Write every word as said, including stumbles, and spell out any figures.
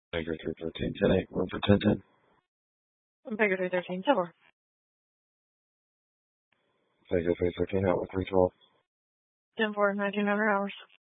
Baker three thirteen, ten eight, one for ten ten. Baker three thirteen, four. Baker three thirteen, out with three twelve. ten four, nineteen hundred hours.